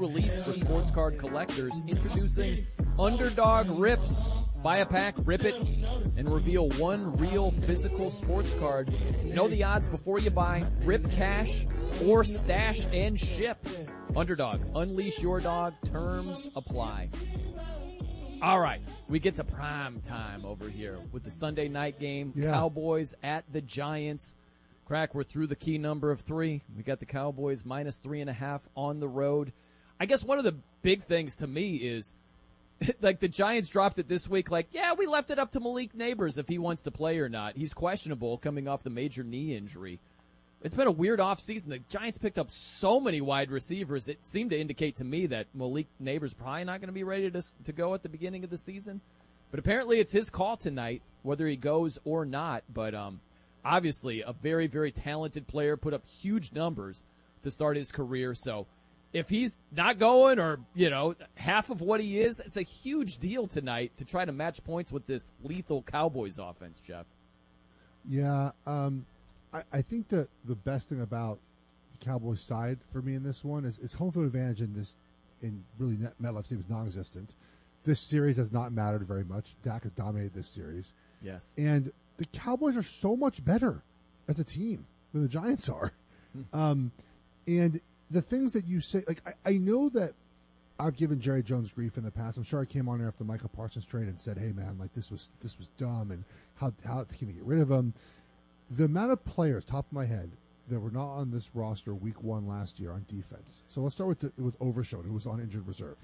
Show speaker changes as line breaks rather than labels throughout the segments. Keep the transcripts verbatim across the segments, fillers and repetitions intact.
release for sports card collectors, introducing Underdog Rips. Buy a pack, rip it, and reveal one real physical sports card. Know the odds before you buy. Rip cash or stash and ship. Underdog, unleash your dog. Terms apply. All right, we get to prime time over here with the Sunday night game.
Yeah.
Cowboys at the Giants. Crack, we're through the key number of three. We got the Cowboys minus three and a half on the road. I guess one of the big things to me is, like, the Giants dropped it this week. Like, yeah, we left it up to Malik Neighbors if he wants to play or not. He's questionable coming off the major knee injury. It's been a weird offseason. The Giants picked up so many wide receivers. It seemed to indicate to me that Malik Neighbors probably not going to be ready to to go at the beginning of the season. But apparently it's his call tonight, whether he goes or not. But um, obviously a very, very talented player, put up huge numbers to start his career. So if he's not going or, you know, half of what he is, it's a huge deal tonight to try to match points with this lethal Cowboys offense, Jeff.
Yeah, um, I, I think that the best thing about the Cowboys side for me in this one is, is home field advantage in this, in really net, MetLife Stadium is non-existent. This series has not mattered very much. Dak has dominated this series.
Yes.
And the Cowboys are so much better as a team than the Giants are. um, and the things that you say, like, I, I know that I've given Jerry Jones grief in the past. I'm sure I came on here after Micah Parsons trade and said, hey, man, like, this was this was dumb, and how, how can they get rid of him? The amount of players, top of my head, that were not on this roster week one last year on defense. So let's start with, the, with Overshown, who was on injured reserve.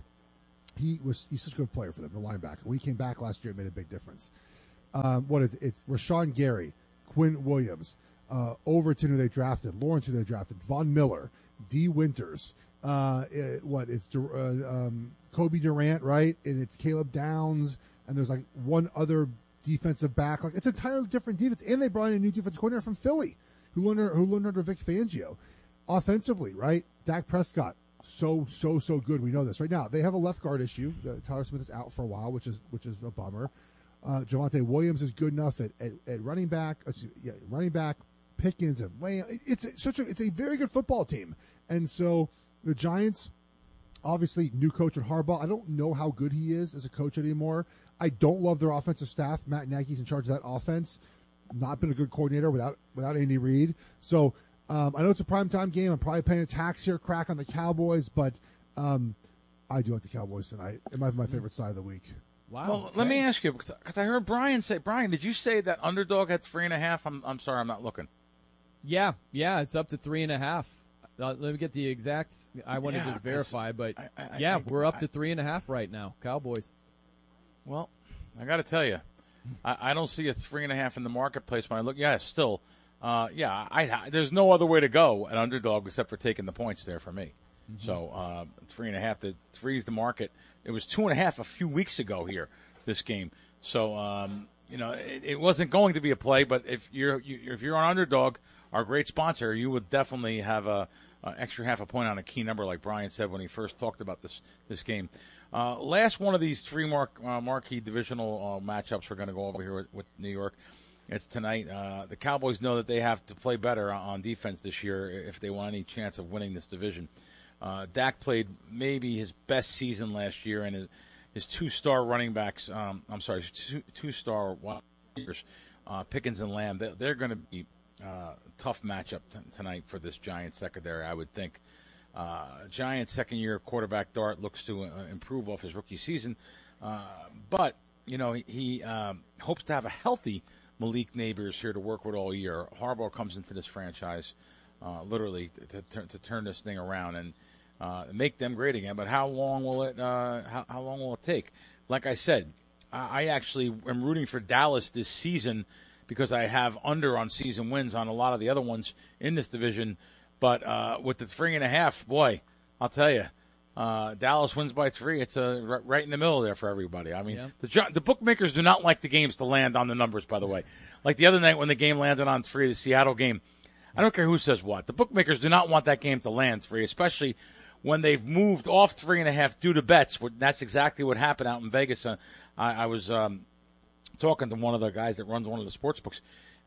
He was he's such a good player for them, the linebacker. When he came back last year, it made a big difference. Um, what is it? It's Rashawn Gary, Quinn Williams, uh, Overton, who they drafted, Lawrence, who they drafted, Von Miller, D. Winters, uh, it, what, it's uh, um, Kobe Durant, right? And it's Caleb Downs, and there's like one other defensive back. Like, it's an entirely different defense. And they brought in a new defensive coordinator from Philly who learned, who learned under Vic Fangio. Offensively, right? Dak Prescott, so, so, so good. We know this. Right now, they have a left guard issue. Uh, Tyler Smith is out for a while, which is which is a bummer. Uh, Javonte Williams is good enough at, at, at running back. Uh, yeah, running back. Pickens and Lamb. It's such a it's a very good football team, and so the Giants, obviously, new coach at Harbaugh. I don't know how good he is as a coach anymore. I don't love their offensive staff. Matt Nagy's in charge of that offense. Not been a good coordinator without without Andy Reid. So um, I know it's a primetime game. I'm probably paying a tax here, crack on the Cowboys, but um, I do like the Cowboys tonight. It might be my favorite side of the week.
Wow. Well, okay. Let me ask you, because I heard Brian say, Brian, did you say that Underdog had three and a half? I'm I'm sorry, I'm not looking.
Yeah, yeah, it's up to three and a half. Uh, let me get the exact. I want to yeah, just verify, but
I, I,
yeah,
I,
we're up
I,
to three and a half right now. Cowboys.
Well, I got to tell you, I, I don't see a three and a half in the marketplace when I look. Yeah, still, uh, yeah, I, I, there's no other way to go at Underdog except for taking the points there for me. Mm-hmm. So uh, three and a half. The three's the market. It was two and a half a few weeks ago here. This game. So um, you know, it, it wasn't going to be a play, but if you're you, if you're on Underdog, our great sponsor, you would definitely have a, a extra half a point on a key number, like Brian said when he first talked about this this game. Uh, last one of these three mark, uh, marquee divisional uh, matchups we're going to go over here with, with New York. It's tonight. Uh, the Cowboys know that they have to play better on defense this year if they want any chance of winning this division. Uh, Dak played maybe his best season last year, and his, his two-star running backs, um, I'm sorry, two, two-star wide receivers, uh, Pickens and Lamb, they, they're going to be uh, tough matchup t- tonight for this Giants secondary, I would think. Uh, Giants second-year quarterback Dart looks to uh, improve off his rookie season, uh, but you know he, he um, hopes to have a healthy Malik Neighbors here to work with all year. Harbaugh comes into this franchise uh, literally to, to, to turn this thing around and uh, make them great again. But how long will it? Uh, how, how long will it take? Like I said, I, I actually am rooting for Dallas this season because I have under on season wins on a lot of the other ones in this division. But uh, with the three and a half, boy, I'll tell you, uh, Dallas wins by three. It's uh, r- right in the middle there for everybody. I mean, yeah. the the bookmakers do not like the games to land on the numbers, by the way. Like the other night when the game landed on three, the Seattle game, I don't care who says what. The bookmakers do not want that game to land three, especially when they've moved off three and a half due to bets. That's exactly what happened out in Vegas. Uh, I, I was um, talking to one of the guys that runs one of the sports books,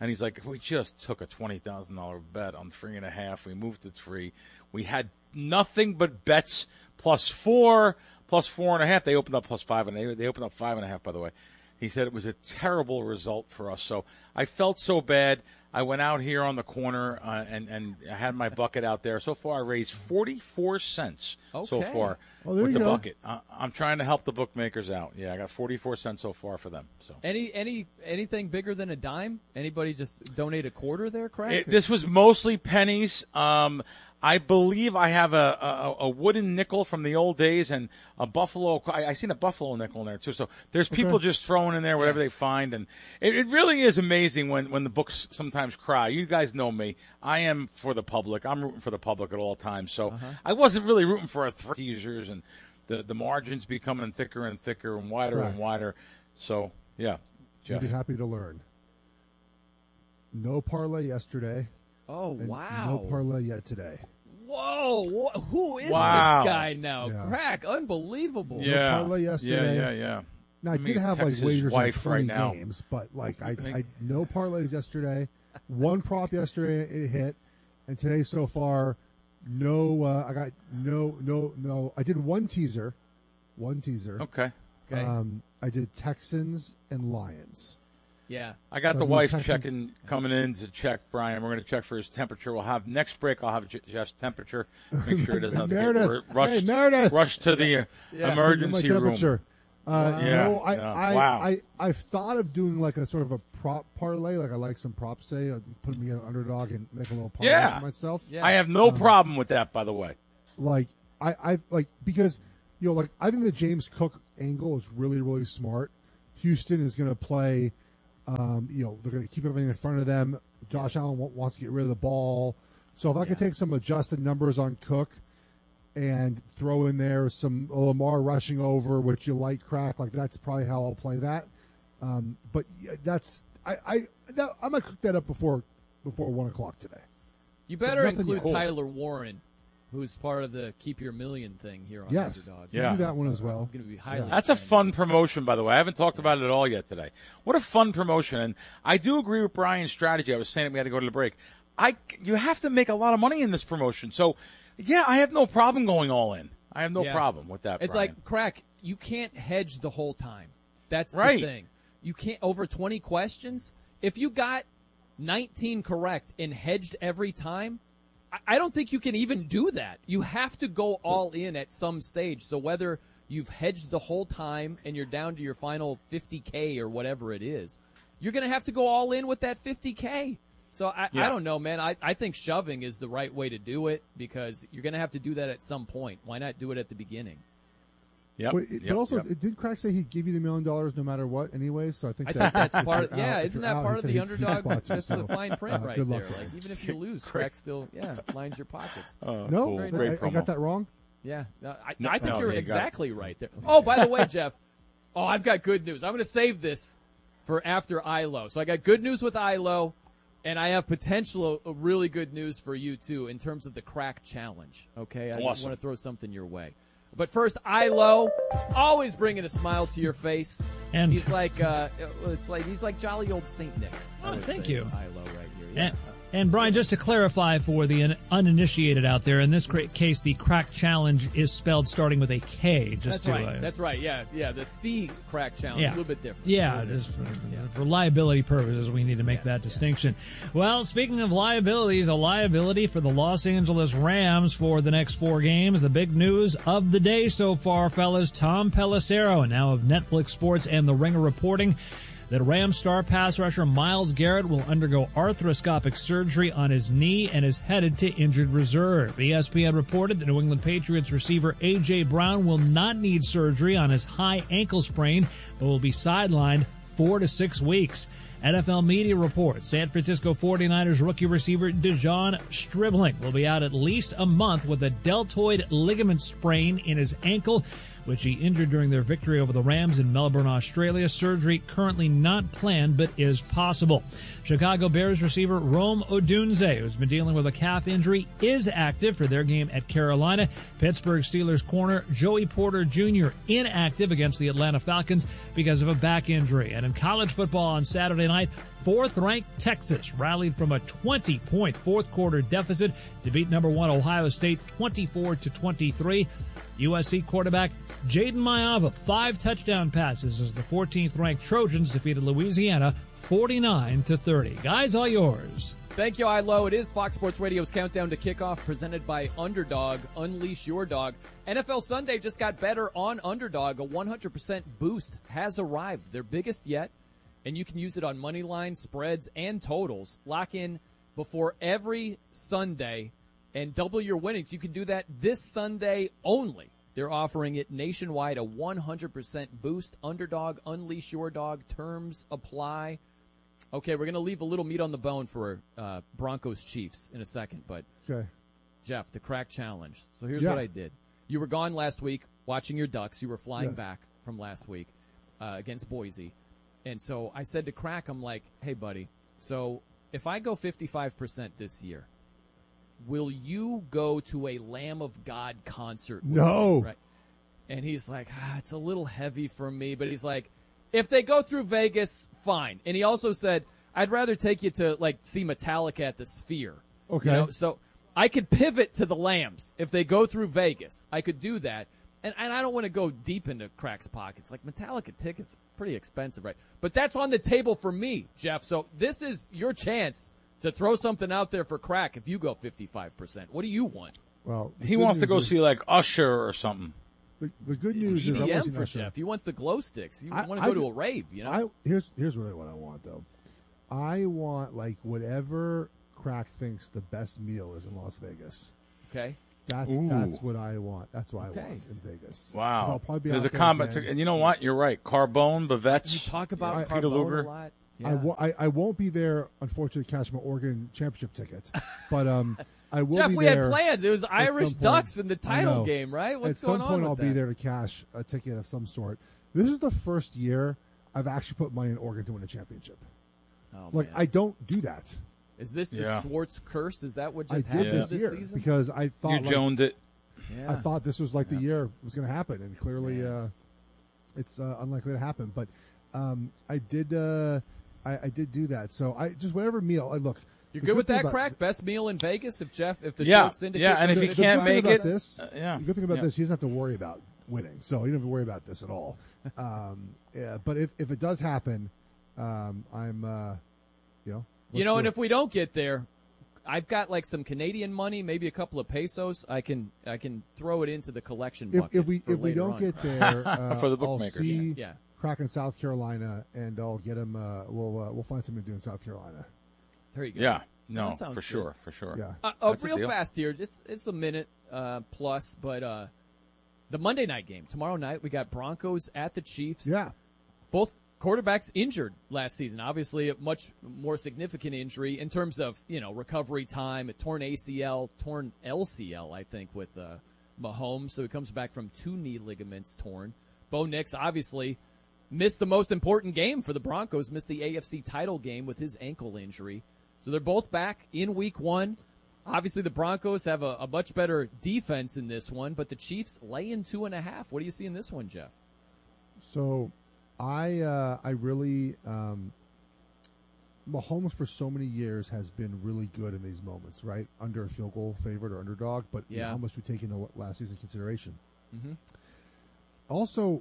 And he's like, we just took a twenty thousand dollars bet on three and a half. We moved to three. We had nothing but bets plus four, plus four and a half. They opened up plus five, and they, they opened up five and a half, by the way. He said it was a terrible result for us. So I felt so bad. I went out here on the corner uh, and, and I had my bucket out there. So far, I raised forty-four cents
okay.
so far
oh, there
with
you
the
go.
bucket. Uh, I'm trying to help the bookmakers out. Yeah, I got forty-four cents so far for them. So
Any any anything bigger than a dime? Anybody just donate a quarter there, Craig?
It, this was mostly pennies. Um, I believe I have a, a, a wooden nickel from the old days and a buffalo. I, I seen a buffalo nickel in there too. So there's people
Okay.
just throwing in there whatever
Yeah.
they find, and it, it really is amazing when, when the books sometimes cry. You guys know me. I am for the public. I'm rooting for the public at all times. So
Uh-huh.
I wasn't really rooting for a th- teasers and the the margins becoming thicker and thicker and wider
Right.
and wider. So yeah,
You'll
Jeff.
be happy to learn. No parlay yesterday.
oh
And
wow!
No parlay yet today.
Whoa! Wh- who is
Wow.
this guy now?
Yeah.
Crack! Unbelievable.
Yeah,
parlay
yeah,
yesterday.
yeah, yeah.
Now, I
Let me
did have like
text his
wagers on
wife
twenty
right now.
games, but like I, I no parlays yesterday. One prop yesterday, it hit, and today so far, no. Uh, I got no, no, no. I did one teaser, one teaser.
Okay.
Okay.
Um, I did Texans and Lions.
yeah.
I got
So
the
the
wife
Texans-
checking, coming in to check Brian. We're going to check for his temperature. We'll have next break. I'll have Je- Jeff's temperature. Make sure it doesn't have to get
Meredith,
r- rushed,
hey Meredith,
rushed to the uh,
Yeah.
emergency
my
room.
temperature. Uh,
Yeah,
No, I,
yeah.
I,
Wow.
I, I've thought of doing like a sort of a prop parlay. Like I like some props, say, uh, put me an underdog and make a little parlay
Yeah.
for myself.
Yeah.
I have no problem with that, by the way.
Like I, I like because you know, like I think the James Cook angle is really, really smart. Houston is going to play. Um, you know, they're going to keep everything in front of them. Josh Allen wa- wants to get rid of the ball. So if I could
Yeah.
take some adjusted numbers on Cook and throw in there some Lamar rushing over, which you like, Crack, like that's probably how I'll play that. Um, but yeah, that's I I that, I'm gonna cook that up before before one o'clock today.
You better
Nothing
include
yet.
Tyler Warren, who's part of the Keep Your Million thing here on
Yes,
Underdog.
you
Yeah.
do that one as well.
Going to be highly.
That's a
recommended.
fun promotion, by the way. I haven't talked about it at all yet today. What a fun promotion. And I do agree with Brian's strategy. I was saying it, we had to go to the break. I, you have to make a lot of money in this promotion. So, yeah, I have no problem going all in. I have no
Yeah.
problem with that,
It's
Brian.
like, Crack, you can't hedge the whole time. That's
Right.
the thing. You can't, over twenty questions, if you got nineteen correct and hedged every time, I, I don't think you can even do that. You have to go all in at some stage. So whether you've hedged the whole time and you're down to your final fifty K or whatever it is, you're going to have to go all in with that fifty K. So I,
Yeah.
I don't know, man. I, I think shoving is the right way to do it because you're going to have to do that at some point. Why not do it at the beginning?
Yep,
Wait, it-
yep,
but also,
yep.
it did Crack say he'd give you the million dollars no matter what, anyway? So I think
I
that,
think that's
if
part.
you're
Yeah,
out- if
isn't
you're
that
out,
part
he
of
said
the
he'd
underdog?
spot you,
That's
so,
the fine print
uh,
right
good
there.
luck with
Like
it.
even if you lose, Crack still yeah lines your pockets.
Oh,
No,
cool.
I,
Great
I
promo.
got that wrong.
Yeah, No, I,
No,
I think
no,
you're
you got it.
exactly right there. Oh, by the way, Jeff. Oh, I've got good news. I'm going to save this for after I L O. So I got good news with I L O, and I have potential uh, really good news for you too in terms of the Crack Challenge. Okay, I just
Awesome.
want to throw something your way. But first, I L O, always bringing a smile to your face.
And-
he's like, uh, it's like he's like jolly old Saint Nick. I
Oh,
would
thank
say
you.
is I L O right here. Yeah.
And, and Brian, just to clarify for the un- uninitiated out there, in this cra- case, the Crack Challenge is spelled starting with a K. Just
That's
to,
right.
uh,
That's right. Yeah, yeah. The C Crack Challenge,
Yeah.
a little bit different.
Yeah,
A little
just for,
different.
for liability purposes, we need to make that distinction. Well, speaking of liabilities, a liability for the Los Angeles Rams for the next four games. The big news of the day so far, fellas, Tom Pelissero, now of Netflix Sports and The Ringer reporting that Rams star pass rusher Myles Garrett will undergo arthroscopic surgery on his knee and is headed to injured reserve. E S P N reported that New England Patriots receiver A J. Brown will not need surgery on his high ankle sprain, but will be sidelined four to six weeks. N F L media reports San Francisco forty-niners rookie receiver Dejon Stribling will be out at least a month with a deltoid ligament sprain in his ankle, which he injured during their victory over the Rams in Melbourne, Australia. Surgery currently not planned, but is possible. Chicago Bears receiver Rome Odunze, who's been dealing with a calf injury, is active for their game at Carolina. Pittsburgh Steelers corner Joey Porter Junior inactive against the Atlanta Falcons because of a back injury. And in college football on Saturday night, fourth-ranked Texas rallied from a twenty-point fourth-quarter deficit to beat number one Ohio State twenty-four to twenty-tee. U S C quarterback Jaden Maiava, five touchdown passes as the fourteenth-ranked Trojans defeated Louisiana forty-nine to thirty. Guys, all yours.
Thank you, Ilo. It is Fox Sports Radio's Countdown to Kickoff, presented by Underdog. Unleash your dog. N F L Sunday just got better on Underdog. A one hundred percent boost has arrived, their biggest yet, and you can use it on money line, spreads, and totals. Lock in before every Sunday and double your winnings. You can do that this Sunday only. They're offering it nationwide, a one hundred percent boost. Underdog, unleash your dog. Terms apply. Okay, we're going to leave a little meat on the bone for uh, Broncos Chiefs in a second, but
Okay.
Jeff, the crack challenge. So here's
Yeah.
what I did. You were gone last week watching your Ducks. You were flying
Yes.
back from last week uh, against Boise. And so I said to Crack, I'm like, hey, buddy, so if I go fifty-five percent this year, will you go to a Lamb of God concert with
No.
me? Right? And he's like, ah, it's a little heavy for me. But he's like, if they go through Vegas, fine. And he also said, I'd rather take you to, like, see Metallica at the Sphere.
Okay.
You know, so I could pivot to the Lambs if they go through Vegas. I could do that. And, and I don't want to go deep into Crack's pockets. Like, Metallica tickets, pretty expensive, right? But that's on the table for me, Jeff. So this is your chance to throw something out there for Crack if you go fifty-five percent. What do you want?
Well, the
He
good
wants to
news
go
is-
see like Usher or something.
The, the good news is I'm
E D M
listening
for
to that
Jeff. He wants the glow sticks. You
I-
want to
I
go to
ju-
a rave, you know?
I here's here's really what I want though. I want like whatever Crack thinks the best meal is in Las Vegas.
okay.
That's
Ooh.
that's what I want. That's what
Okay.
I want in Vegas. 'Cause
Wow.
I'll probably be
There's
out
a
there
comment.
again.
And you know what? You're right. Carbone,
You
Bavette.
talk about
Yeah,
Peter
Carbone
Luger.
a lot.
I,
Yeah.
w- I, I won't be there, unfortunately, to catch my Oregon championship ticket. But um, I will
Jeff,
be
we had
there.
plans. It was Irish
some point.
Ducks in the
I
title
know.
game, right? What's
At some
going on
point,
with
I'll
that?
be there to cash a ticket of some sort. This is the first year I've actually put money in Oregon to win a championship.
Oh,
Like
man.
I don't do that.
Is this the
Yeah.
Schwartz curse? Is that what
I
just
did
happened
this
this
year
season?
because I
You
thought like,
joned it.
yeah.
I thought this was like the year it was going to happen, and clearly uh, it's uh, unlikely to happen. But um, I did, uh, I, I did do that. So I just whatever meal. I look.
You're
the
good with
thing
that,
about-
Crack? Best meal in Vegas? If Jeff, if the
Yeah,
Schwartz syndicate,
yeah, and if
the,
you
the
can't
good thing
make
about
it-
this,
uh, yeah.
the good thing about
Yeah.
this, he doesn't have to worry about winning. So he doesn't have to worry about this at all. um, yeah, but if if it does happen, um, I'm, uh, you know,
you
let's
know,
do
and
it.
if we don't get there, I've got like some Canadian money, maybe a couple of pesos. I can I can throw it into the collection
if,
bucket.
if we
for
if we
later
don't
on.
get there, uh,
For the
I'll
bookmakers.
see
Yeah.
Crack in South Carolina, and I'll get him. Uh, we'll uh, we'll find something to do in South Carolina.
there you go.
Yeah. No,
That sounds
for
good.
sure. For sure.
Yeah.
Uh, uh,
That's a
real
deal.
fast here, just it's a minute uh, plus, but uh, the Monday night game tomorrow night, we got Broncos at the Chiefs.
Yeah.
Both quarterbacks injured last season. Obviously, a much more significant injury in terms of you know recovery time. A torn A C L, torn L C L, I think, with uh, Mahomes. So he comes back from two knee ligaments torn. Bo Nix obviously missed the most important game for the Broncos. Missed the A F C title game with his ankle injury. So they're both back in week one. Obviously, the Broncos have a, a much better defense in this one, but the Chiefs lay in two and a half. What do you see in this one, Jeff?
So, I uh, I really um, Mahomes for so many years has been really good in these moments, right? Under a field goal favorite or underdog, but you know,
Yeah.
how much we take into last season consideration.
Mhm.
Also,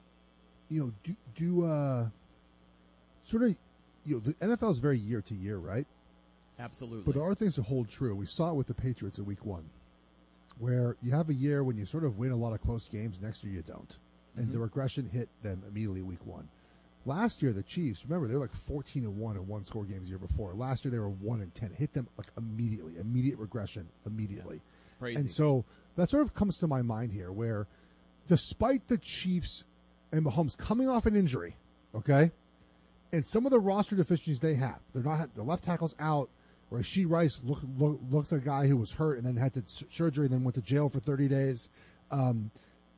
you know, do do uh, sort of you know the N F L is very year to year, right?
Absolutely.
But there are things that hold true. We saw it with the Patriots in week one, where you have a year when you sort of win a lot of close games, next year you don't. And
Mhm.
the regression hit them immediately week one. Last year, the Chiefs, remember, they were like fourteen and one in one score games the year before. Last year, they were one and ten. Hit them like immediately, immediate regression, immediately.
Crazy.
And so that sort of comes to my mind here, where despite the Chiefs and Mahomes coming off an injury, okay, and some of the roster deficiencies they have, they're not the left tackle's out. Rashee Rice look, look, looks like a guy who was hurt and then had to s- surgery and then went to jail for thirty days. Um, like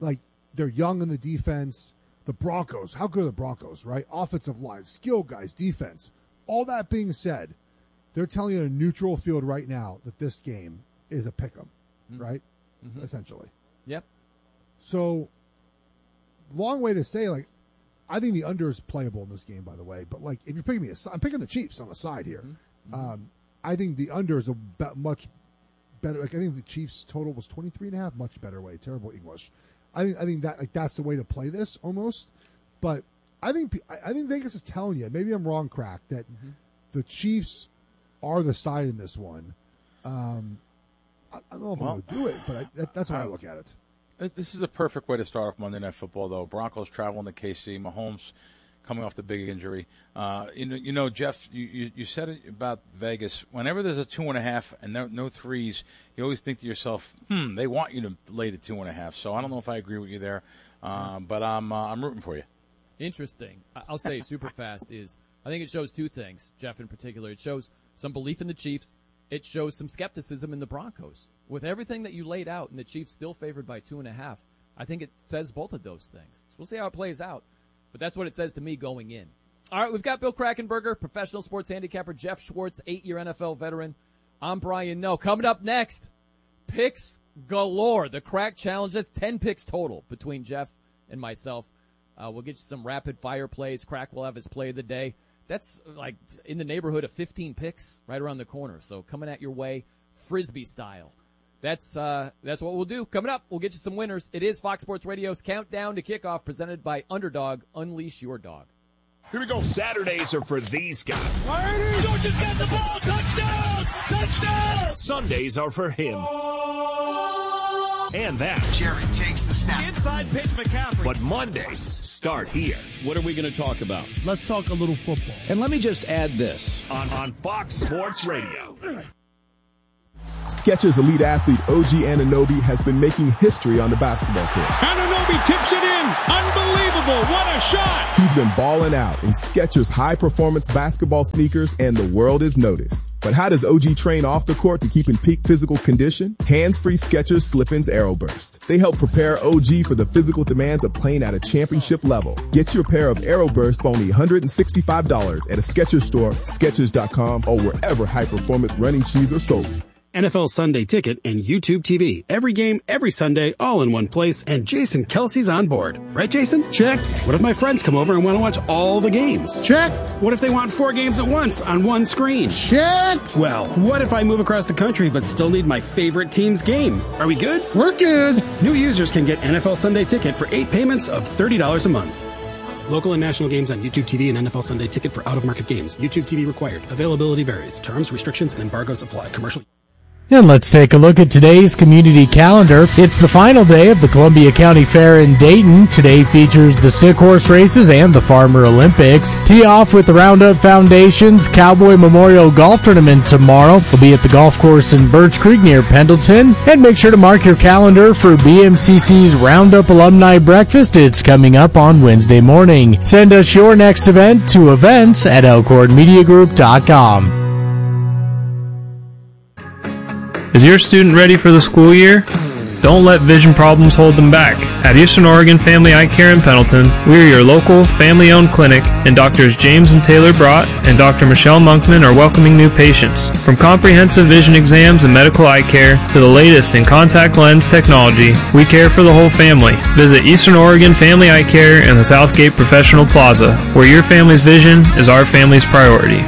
They're young in the defense. The Broncos, how good are the Broncos, right? Offensive line, skill guys, defense. All that being said, they're telling you in a neutral field right now that this game is a pick 'em, mm-hmm. right? Mm-hmm. Essentially.
Yep.
So, long way to say, like, I think the under is playable in this game, by the way. But, like, if you're picking me, a, I'm picking the Chiefs on the side here. Mm-hmm. Um, I think the under is a be- much better. Like, I think the Chiefs' total was twenty-three and a half. Much better way. Terrible English. I think I think that like that's the way to play this almost. But I think I think Vegas is telling you. Maybe I'm wrong, Crack. That mm-hmm. the Chiefs are the side in this one. Um, I, I don't know if well, I'm going to do it, but I, that, that's how I, I look at it.
This is a perfect way to start off Monday Night Football, though. Broncos traveling to K C. Mahomes coming off the big injury. Uh, you know, you know, Jeff, you, you, you said it about Vegas. Whenever there's a two and a half and no, no threes, you always think to yourself, hmm, they want you to lay the two and a half. So I don't know if I agree with you there, um, but I'm uh, I'm rooting for you.
Interesting. I'll say super fast is I think it shows two things, Jeff in particular. It shows some belief in the Chiefs. It shows some skepticism in the Broncos. With everything that you laid out and the Chiefs still favored by two and a half, I think it says both of those things. So we'll see how it plays out. But that's what it says to me going in. All right, we've got Bill Krackomberger, professional sports handicapper, Jeff Schwartz, eight-year N F L veteran. I'm Brian Noe. Coming up next, picks galore. The Crack Challenge. That's ten picks total between Jeff and myself. Uh, we'll get you some rapid-fire plays. Crack will have his play of the day. That's like in the neighborhood of fifteen picks right around the corner. So coming at your way, Frisbee style. That's uh, that's what we'll do. Coming up, we'll get you some winners. It is Fox Sports Radio's Countdown to Kickoff presented by Underdog. Unleash your dog.
Here we go.
Saturdays are for these guys.
Georgia's got the ball. Touchdown! Touchdown!
Sundays are for him. And that.
Jerry takes the snap. Inside pitch, McCaffrey.
But Mondays start here.
What are we going to talk about?
Let's talk a little football.
And let me just add this.
On, on Fox Sports Radio.
Skechers elite athlete O G Anunoby has been making history on the basketball court.
Anunoby tips it in. Unbelievable. What a shot.
He's been balling out in Skechers high-performance basketball sneakers, and the world is noticed. But how does O G train off the court to keep in peak physical condition? Hands-free Skechers Slip-ins Aeroburst. They help prepare O G for the physical demands of playing at a championship level. Get your pair of Aeroburst for only one hundred sixty-five dollars at a Skechers store, Skechers dot com, or wherever high-performance running shoes are sold.
N F L Sunday Ticket and YouTube T V. Every game, every Sunday, all in one place, and Jason Kelsey's on board. Right, Jason?
Check.
What if my friends come over and want to watch all the games?
Check.
What if they want four games at once on one screen?
Check.
Well, what if I move across the country but still need my favorite team's game? Are we good?
We're good.
New users can get N F L Sunday Ticket for eight payments of thirty dollars a month. Local and national games on YouTube T V and N F L Sunday Ticket for out-of-market games. YouTube T V required. Availability varies. Terms, restrictions, and embargoes apply. Commercial.
And let's take a look at today's community calendar. It's the final day of the Columbia County Fair in Dayton. Today features the stick horse races and the Farmer Olympics. Tee off with the Roundup Foundation's Cowboy Memorial Golf Tournament tomorrow. We'll be at the golf course in Birch Creek near Pendleton. And make sure to mark your calendar for B M C C's Roundup Alumni Breakfast. It's coming up on Wednesday morning. Send us your next event to events at elkhorn media group dot com.
Is your student ready for the school year? Don't let vision problems hold them back. At Eastern Oregon Family Eye Care in Pendleton, we are your local, family-owned clinic, and Doctors James and Taylor Brott and Doctor Michelle Monkman are welcoming new patients. From comprehensive vision exams and medical eye care to the latest in contact lens technology, we care for the whole family. Visit Eastern Oregon Family Eye Care in the Southgate Professional Plaza, where your family's vision is our family's priority.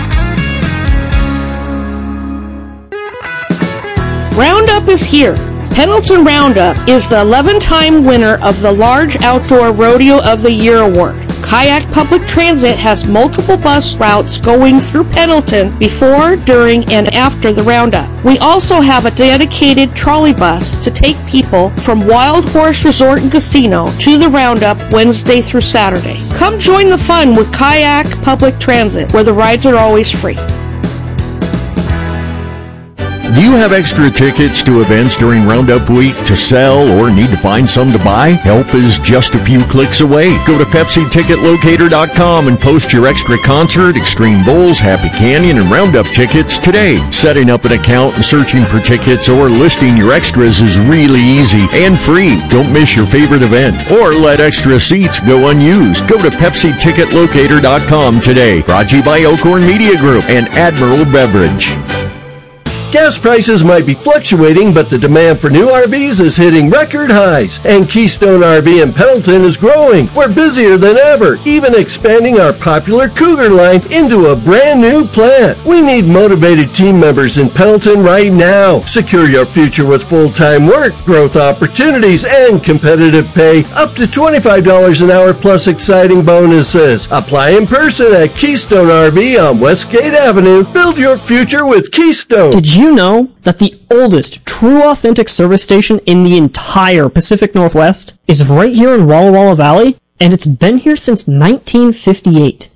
Roundup is here. Pendleton Roundup is the eleven-time winner of the Large Outdoor Rodeo of the Year award. Kayak Public Transit has multiple bus routes going through Pendleton before, during, and after the Roundup. We also have a dedicated trolley bus to take people from Wild Horse Resort and Casino to the Roundup Wednesday through Saturday. Come join the fun with Kayak Public Transit, where the rides are always free.
Do you have extra tickets to events during Roundup Week to sell or need to find some to buy? Help is just a few clicks away. Go to Pepsi Ticket Locator dot com and post your extra concert, Extreme Bowls, Happy Canyon, and Roundup tickets today. Setting up an account and searching for tickets or listing your extras is really easy and free. Don't miss your favorite event or let extra seats go unused. Go to Pepsi Ticket Locator dot com today. Brought to you by Elkhorn Media Group and Admiral Beverage.
Gas prices might be fluctuating, but the demand for new R Vs is hitting record highs. And Keystone R V in Pendleton is growing. We're busier than ever, even expanding our popular Cougar line into a brand new plant. We need motivated team members in Pendleton right now. Secure your future with full-time work, growth opportunities, and competitive pay. Up to twenty-five dollars an hour plus exciting bonuses. Apply in person at Keystone R V on Westgate Avenue. Build your future with Keystone.
Did you know that the oldest true authentic service station in the entire Pacific Northwest is right here in Walla Walla Valley? And it's been here since nineteen fifty-eight.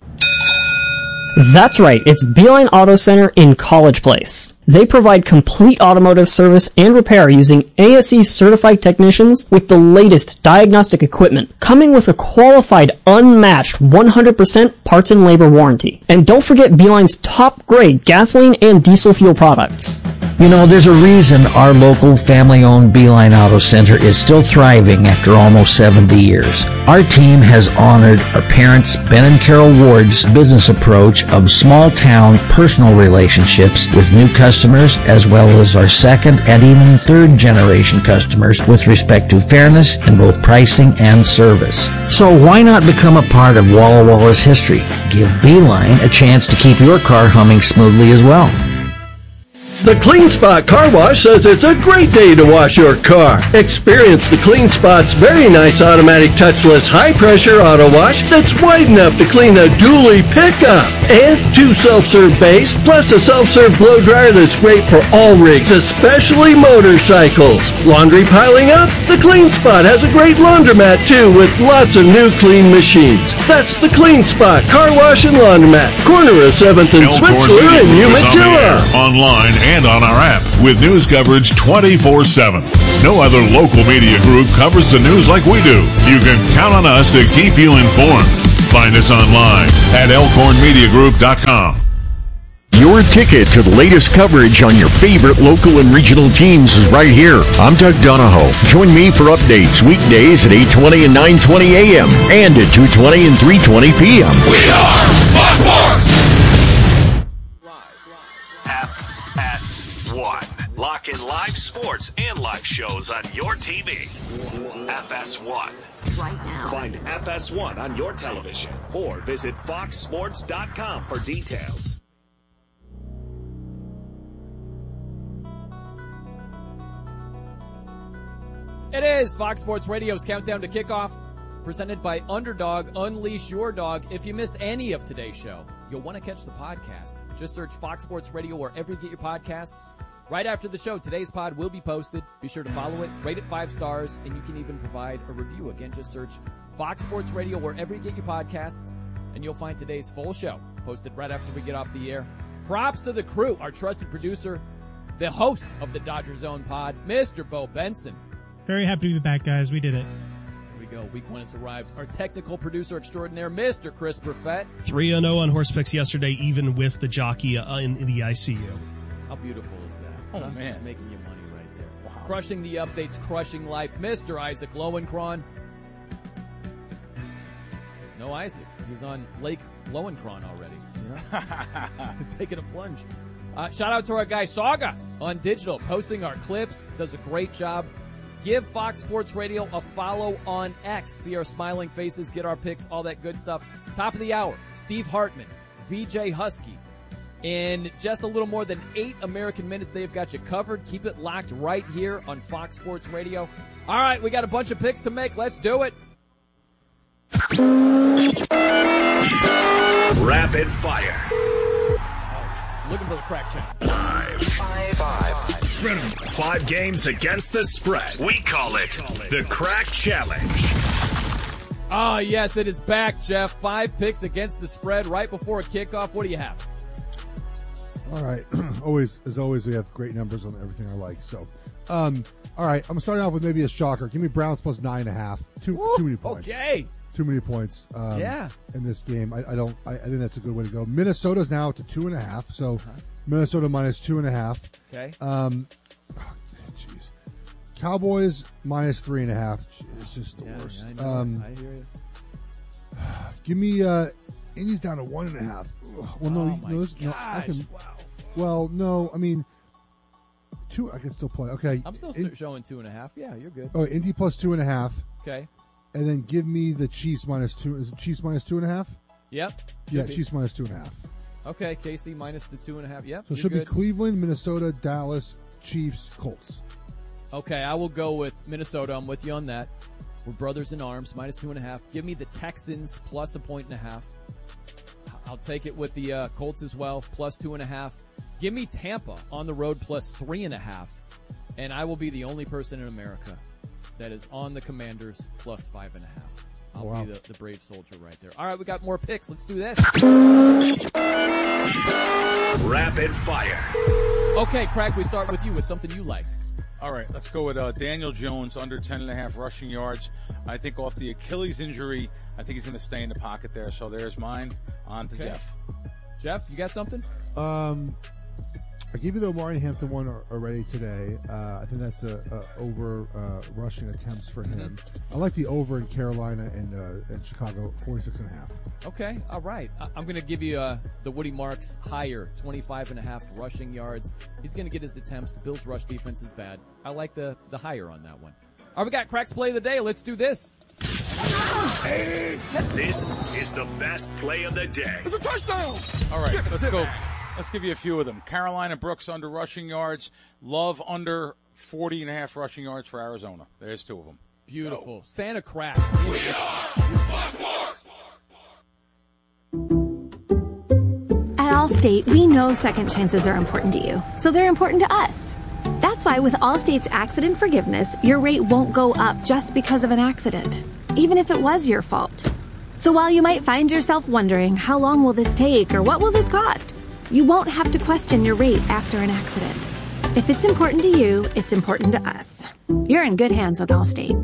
That's right, it's Beeline Auto Center in College Place. They provide complete automotive service and repair using A S E certified technicians with the latest diagnostic equipment, coming with a qualified, unmatched one hundred percent parts and labor warranty. And don't forget Beeline's top grade gasoline and diesel fuel products.
You know, there's a reason our local family-owned Beeline Auto Center is still thriving after almost seventy years. Our team has honored our parents, Ben and Carol Ward's business approach of small-town personal relationships with new customers, as well as our second and even third-generation customers with respect to fairness in both pricing and service. So why not become a part of Walla Walla's history? Give Beeline a chance to keep your car humming smoothly as well.
The Clean Spot Car Wash says it's a great day to wash your car. Experience the Clean Spot's very nice automatic touchless high-pressure auto wash that's wide enough to clean a dually pickup. And two self-serve bays, plus a self-serve blow dryer that's great for all rigs, especially motorcycles. Laundry piling up? The Clean Spot has a great laundromat too, with lots of new clean machines. That's the Clean Spot Car Wash and Laundromat, corner of seventh and Switzerland in Umatilla.
Online and on our app with news coverage twenty-four seven. No other local media group covers the news like we do. You can count on us to keep you informed. Find us online at elkhorn media group dot com.
Your ticket to the latest coverage on your favorite local and regional teams is right here. I'm Doug Donahoe. Join me for updates weekdays at eight twenty and nine twenty a.m. and at two twenty and three twenty p.m.
We are Fox Sports! F S one. Lock in live sports and live shows on your T V. F S one. Right now. Find F S one on your television or visit fox sports dot com for details.
It is Fox Sports Radio's Countdown to Kickoff, presented by Underdog. Unleash your dog. If you missed any of today's show, you'll want to catch the podcast. Just search Fox Sports Radio wherever you get your podcasts. Right after the show, today's pod will be posted. Be sure to follow it, rate it five stars, and you can even provide a review. Again, just search Fox Sports Radio wherever you get your podcasts, and you'll find today's full show posted right after we get off the air. Props to the crew, our trusted producer, the host of the Dodger Zone pod, Mister Bo Benson.
Very happy to be back, guys. We did it.
Here we go. Week one has arrived. Our technical producer extraordinaire, Mister Chris Perfett.
three and oh on horse picks yesterday, even with the jockey uh, in, in the I C U.
How beautiful is that?
Oh,
huh?
man.
It's making you money right there. Wow. Crushing the updates, crushing life, Mister Isaac Lowenkron. No Isaac. He's on Lake Lowenkron already. You know? Taking a plunge. Uh, shout out to our guy Saga on digital, posting our clips. Does a great job. Give Fox Sports Radio a follow on X. See our smiling faces, get our picks, all that good stuff. Top of the hour, Steve Hartman, V J Husky. In just a little more than eight American minutes, they've got you covered. Keep it locked right here on Fox Sports Radio. All right, we got a bunch of picks to make. Let's do it.
Rapid fire.
Looking for the crack check.
Five. Five. Five. Five games against the spread. We call it the Crack Challenge.
Oh, yes, it is back, Jeff. Five picks against the spread right before a kickoff. What do you have?
All right. always, as always, we have great numbers on everything I like. So, um, all right. I'm starting off with maybe a shocker. Give me Browns plus nine and a half. Too
Woo,
too many points.
Okay.
Too many points. Um,
Yeah.
In this game, I, I don't. I, I think that's a good way to go. Minnesota's now up to two and a half. So,
Uh-huh.
Minnesota minus two and a half.
Okay.
Um, jeez. Cowboys minus three and a half. It's just the
Yeah,
worst.
I know.
Um,
I hear you.
Give me uh, Indy's down to one and a half. Ugh, Well, no,
Oh,
you-
my
no, this- no, I
gosh,
can.
wow.
Well, no, I mean, two. I can still play. Okay,
I'm still
In-
showing two and a half. Yeah, you're good.
oh, Indy plus two and a half,
Okay.
and then give me the Chiefs minus two. Is it Chiefs minus two and a half?
Yep.
Yeah,
Should be.
Chiefs minus two and a half.
Okay, K C minus the two and a half. Yep.
So it
you're
should
good.
be Cleveland, Minnesota, Dallas, Chiefs, Colts.
Okay, I will go with Minnesota. I'm with you on that. We're brothers in arms, minus two and a half. Give me the Texans plus a point and a half. I'll take it with the uh, Colts as well, plus two and a half. Give me Tampa on the road plus three and a half. And I will be the only person in America that is on the Commanders plus five and a half. I'll
Wow.
be the, the brave soldier right there. All right, we got more picks. Let's do this.
Rapid fire.
Okay, Craig, we start with you with something you like.
All right, let's go with uh, Daniel Jones, under ten and a half rushing yards. I think off the Achilles injury, I think he's going to stay in the pocket there. So there's mine. On to
Okay.
Jeff.
Jeff, you got something?
Um, I gave you the Omari Hampton one al- already today. Uh, I think that's a, a over uh, rushing attempts for him. I like the over in Carolina and uh, and Chicago, forty-six and a half.
Okay, all right. I- I'm going to give you uh, the Woody Marks higher, twenty-five and a half rushing yards. He's going to get his attempts. The Bills' rush defense is bad. I like the, the higher on that one. All right, we got Crack's play of the day. Let's do this.
This is the best play of the day.
It's a touchdown. All right, let's go. Let's give you a few of them. Carolina Brooks under rushing yards. Love under forty and a half rushing yards for Arizona. There's two of them.
Beautiful. Go. Santa Crack.
At Allstate, we know second chances are important to you, so they're important to us. That's why with Allstate's accident forgiveness, your rate won't go up just because of an accident, even if it was your fault. So while you might find yourself wondering, how long will this take or what will this cost? You won't have to question your rate after an accident. If it's important to you, it's important to us. You're in good hands with Allstate.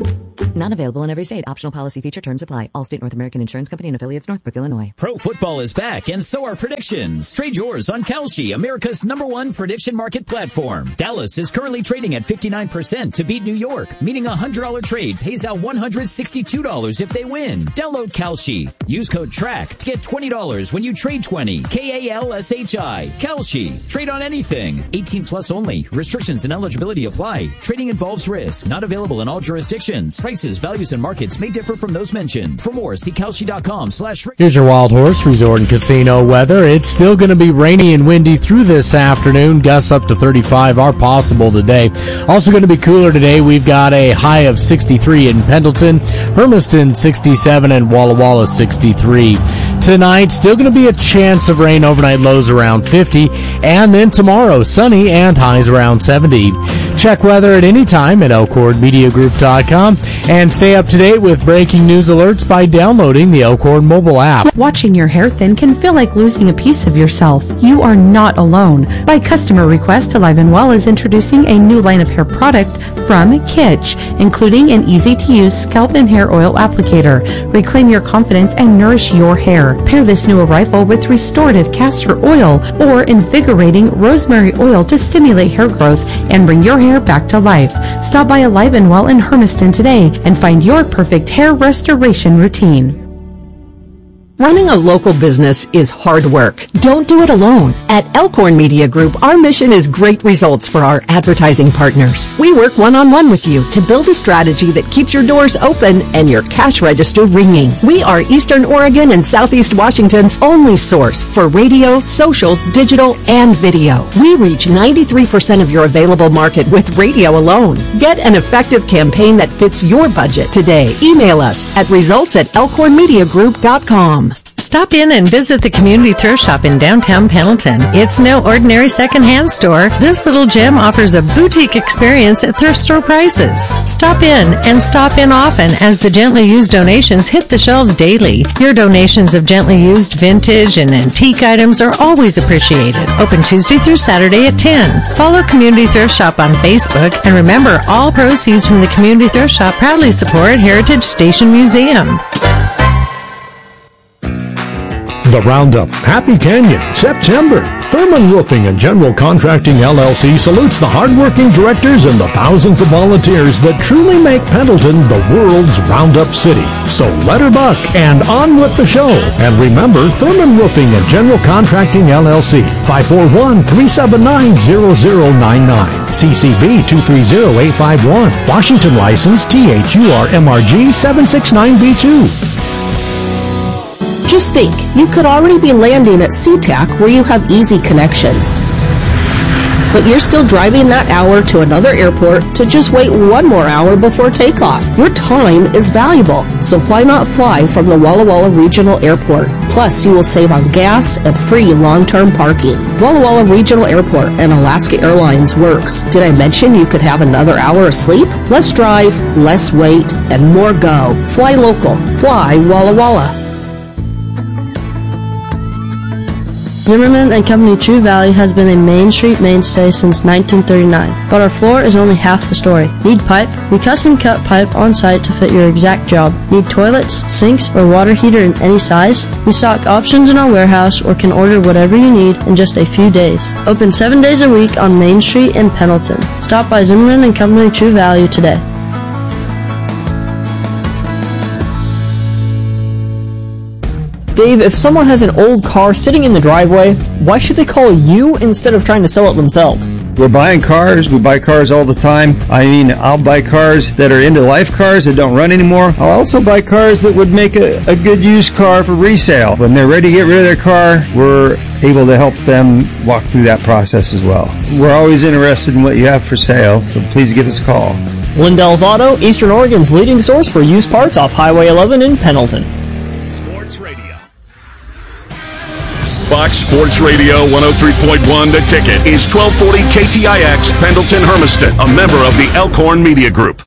Not available in every state. Optional policy feature terms apply. Allstate North American Insurance Company and affiliates, Northbrook, Illinois.
Pro football is back, and so are predictions. Trade yours on Kalshi, America's number one prediction market platform. Dallas is currently trading at fifty-nine percent to beat New York, meaning a one hundred dollars trade pays out one hundred sixty-two dollars if they win. Download Kalshi. Use code TRACK to get twenty dollars when you trade twenty. K A L S H I. Kalshi. Trade on anything. eighteen plus only. Restrictions and eligibility apply. Trading involves risk. Not available in all jurisdictions. Prices, values, and markets may differ from those mentioned. For more, see Kalshi.com slash...
Here's your Wild Horse Resort and Casino weather. It's still going to be rainy and windy through this afternoon. Gusts up to thirty-five are possible today. Also going to be cooler today. We've got a high of sixty-three in Pendleton, Hermiston sixty-seven, and Walla Walla sixty-three. Tonight, still going to be a chance of rain, overnight lows around fifty. And then tomorrow, sunny and highs around seventy. Check weather at any time at elkhorn media group dot com. And stay up to date with breaking news alerts by downloading the Elkhorn mobile app.
Watching your hair thin can feel like losing a piece of yourself. You are not alone. By customer request, Alive and Well is introducing a new line of hair product from Kitsch, including an easy-to-use scalp and hair oil applicator. Reclaim your confidence and nourish your hair. Pair this new arrival with restorative castor oil or invigorating rosemary oil to stimulate hair growth and bring your hair back to life. Stop by Alive and Well in Hermiston today and find your perfect hair restoration routine.
Running a local business is hard work. Don't do it alone. At Elkhorn Media Group, our mission is great results for our advertising partners. We work one-on-one with you to build a strategy that keeps your doors open and your cash register ringing. We are Eastern Oregon and Southeast Washington's only source for radio, social, digital, and video. We reach ninety-three percent of your available market with radio alone. Get an effective campaign that fits your budget today. Email us at results at elkhorn media group dot com.
Stop in and visit the Community Thrift Shop in downtown Pendleton. It's no ordinary secondhand store. This little gem offers a boutique experience at thrift store prices. Stop in and stop in often as the gently used donations hit the shelves daily. Your donations of gently used vintage and antique items are always appreciated. Open Tuesday through Saturday at ten. Follow Community Thrift Shop on Facebook, and remember, all proceeds from the Community Thrift Shop proudly support Heritage Station Museum.
The Roundup, Happy Canyon, September. Thurman Roofing and General Contracting L L C salutes the hardworking directors and the thousands of volunteers that truly make Pendleton the world's Roundup city. So let her buck and on with the show. And remember, Thurman Roofing and General Contracting L L C, five four one, three seven nine, zero zero nine nine. C C B two three zero eight five one. Washington license T H U R M R G seven six nine B two.
Just think, you could already be landing at SeaTac where you have easy connections. But you're still driving that hour to another airport to just wait one more hour before takeoff. Your time is valuable, so why not fly from the Walla Walla Regional Airport? Plus, you will save on gas and free long-term parking. Walla Walla Regional Airport and Alaska Airlines works. Did I mention you could have another hour of sleep? Less drive, less wait, and more go. Fly local. Fly Walla Walla.
Zimmerman and Company True Value has been a Main Street mainstay since nineteen thirty-nine, but our floor is only half the story. Need pipe? We custom cut pipe on site to fit your exact job. Need toilets, sinks, or water heater in any size? We stock options in our warehouse or can order whatever you need in just a few days. Open seven days a week on Main Street in Pendleton. Stop by Zimmerman and Company True Value today.
Dave, if someone has an old car sitting in the driveway, why should they call you instead of trying to sell it themselves?
We're buying cars. We buy cars all the time. I mean, I'll buy cars that are end-of-life cars that don't run anymore. I'll also buy cars that would make a, a good used car for resale. When they're ready to get rid of their car, we're able to help them walk through that process as well. We're always interested in what you have for sale, so please give us a call.
Lindell's Auto, Eastern Oregon's leading source for used parts off Highway eleven in Pendleton.
Sports Radio.
Fox Sports Radio one oh three point one The Ticket is twelve forty K T I X Pendleton Hermiston, a member of the Elkhorn Media Group.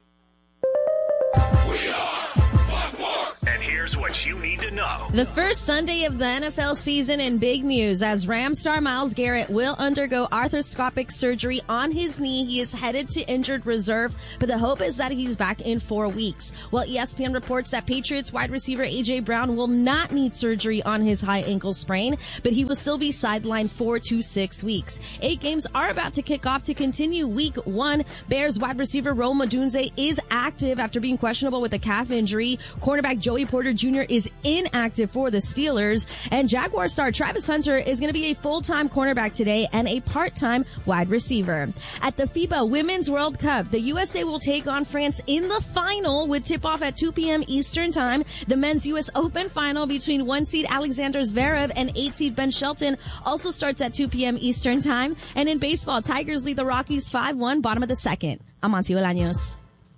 And here's what you need to know.
The first Sunday of the N F L season in big news as Rams star Myles Garrett will undergo arthroscopic surgery on his knee. He is headed to injured reserve, but the hope is that he's back in four weeks. Well, E S P N reports that Patriots wide receiver A J. Brown will not need surgery on his high ankle sprain, but he will still be sidelined four to six weeks. Eight games are about to kick off to continue week one. Bears wide receiver Rome Odunze is active after being questionable with a calf injury. Cornerback Joey Porter Junior is inactive for the Steelers, and Jaguar star Travis Hunter is going to be a full-time cornerback today and a part-time wide receiver. At the FIBA Women's World Cup, the U S A will take on France in the final with tip-off at two p.m. Eastern Time. The men's U S Open final between one seed Alexander Zverev and eight seed Ben Shelton also starts at two p.m. Eastern Time. And in baseball, Tigers lead the Rockies five one, bottom of the second. I'm Amancio Bolaños.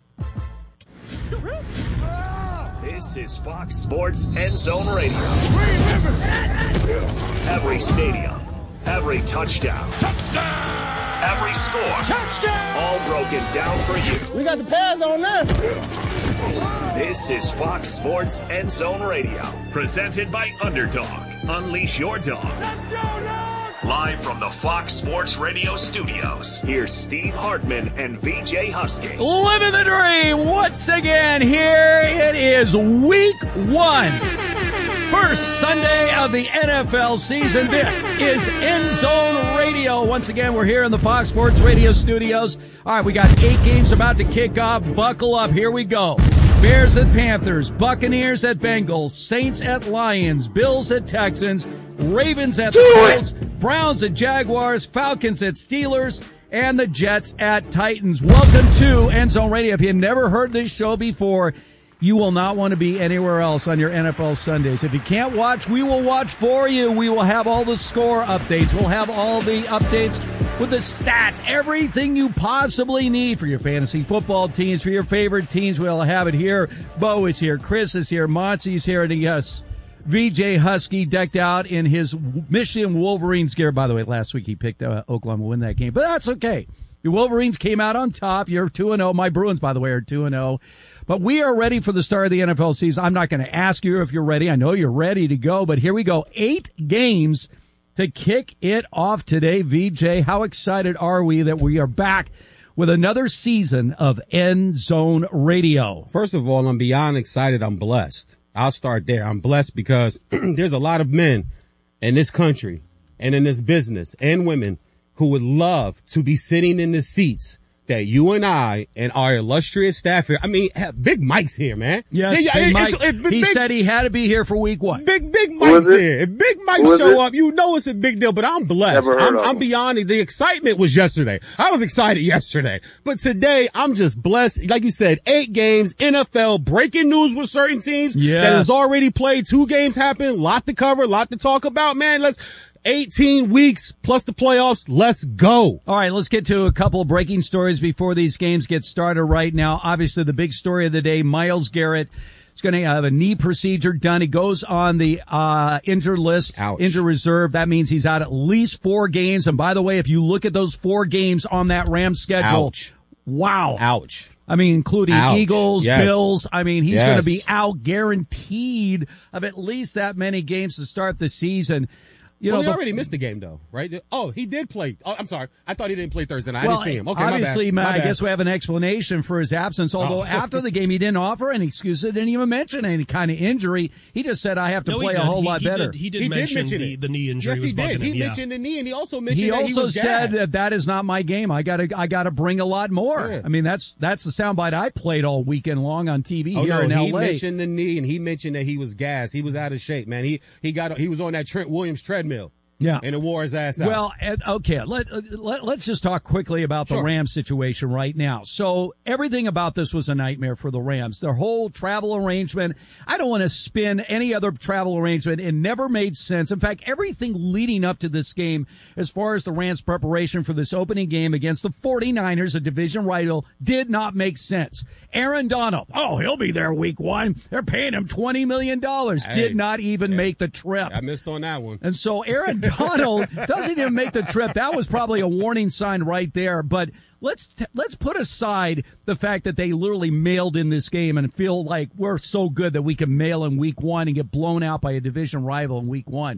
This is Fox Sports End Zone Radio. Every stadium, every touchdown, touchdown, every score, touchdown, all broken down for you.
We got the pads on this.
This is Fox Sports End Zone Radio, presented by Underdog. Unleash your dog. Let's go, dog! Live from the Fox Sports Radio studios, here's Steve Hartman and V J Husky.
Living the dream once again. Here it is, week one. First Sunday of the N F L season. This is End Zone Radio. Once again, we're here in the Fox Sports Radio studios. All right, we got eight games about to kick off. Buckle up. Here we go. Bears at Panthers, Buccaneers at Bengals, Saints at Lions, Bills at Texans, Ravens at the Colts, Browns at Jaguars, Falcons at Steelers, and the Jets at Titans. Welcome to End Zone Radio. If you've never heard this show before, you will not want to be anywhere else on your N F L Sundays. If you can't watch, we will watch for you. We will have all the score updates. We'll have all the updates with the stats, everything you possibly need for your fantasy football teams, for your favorite teams. We'll have it here. Bo is here. Chris is here. Montzy's here. And yes, V J Husky decked out in his Michigan Wolverines gear. By the way, last week he picked uh, Oklahoma to win that game, but that's okay. The Wolverines came out on top. You're two and oh. My Bruins, by the way, are two and oh. But we are ready for the start of the N F L season. I'm not going to ask you if you're ready. I know you're ready to go, but here we go. Eight games to kick it off today. V J, how excited are we that we are back with another season of End Zone Radio?
First of all, I'm beyond excited. I'm blessed. I'll start there. I'm blessed because there's a lot of men in this country and in this business and women who would love to be sitting in the seats that you and I and our illustrious staff here, I mean, Big Mike's here, man.
Yes,
yeah,
Big
it's,
Mike.
It's, it's,
he
big,
said he had to be here for week one.
Big, Big Mike's here. If Big Mike show
it?
up, you know it's a big deal, but I'm blessed.
Never heard
I'm,
of
I'm
him.
beyond it. The excitement was yesterday. I was excited yesterday, but today I'm just blessed. Like you said, eight games, N F L, breaking news with certain teams
Yes.
that has already played. Two games happen, lot to cover, lot to talk about, man. Let's, eighteen weeks plus the playoffs. Let's go.
All right, let's get to a couple of breaking stories before these games get started right now. Obviously, the big story of the day, Myles Garrett is going to have a knee procedure done. He goes on the uh injured list,
Ouch.
injured reserve. That means he's out at least four games. And by the way, if you look at those four games on that Rams schedule,
Ouch.
wow.
Ouch.
I mean, including
Ouch.
Eagles,
Yes.
Bills. I mean, he's
Yes.
going to be out guaranteed of at least that many games to start the season. You
well,
know,
he
the-
already missed the game, though, right? Oh, he did play. Oh, I'm sorry. I thought he didn't play Thursday night. I
well,
didn't see him. Okay,
obviously,
my bad.
Matt,
My
I
bad.
guess we have an explanation for his absence, although
Oh.
after the game he didn't offer any excuses, didn't even mention any kind of injury. He just said, I have to
No, he
play a
did.
whole
He-
lot
he
better.
did- he did mention the-
it.
the knee injury
Yes,
was
he did.
bugging
He
him, yeah.
mentioned the knee, and he also mentioned
He
that
also
he was
said
gassed.
that that is not my game. I gotta, I gotta bring a lot more.
Yeah.
I mean, that's, that's the soundbite I played all weekend long on T V
Oh,
here
no,
in
he
L A.
mentioned the knee, and he mentioned that he was gassed. He was out of shape, man. He he got he was on that Trent Williams treadmill.
Yeah.
And it wore his ass out.
Well, uh, okay, let, let, let's just talk quickly about the
Sure.
Rams situation right now. So everything about this was a nightmare for the Rams. Their whole travel arrangement, I don't want to spin any other travel arrangement. It never made sense. In fact, everything leading up to this game, as far as the Rams' preparation for this opening game against the forty-niners, a division rival, did not make sense. Aaron Donald, oh, he'll be there week one. They're paying him twenty million dollars.
Hey,
did not even
yeah.
make the trip.
I missed on that one.
And so Aaron Donald doesn't even make the trip. That was probably a warning sign right there. But let's t- let's put aside the fact that they literally mailed in this game and feel like we're so good that we can mail in week one and get blown out by a division rival in week one.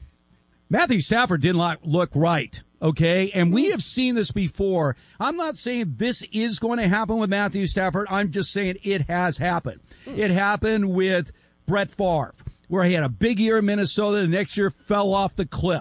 Matthew Stafford did not look right. Okay, and we have seen this before. I'm not saying this is going to happen with Matthew Stafford. I'm just saying it has happened. It happened with Brett Favre, where he had a big year in Minnesota, the next year fell off the cliff.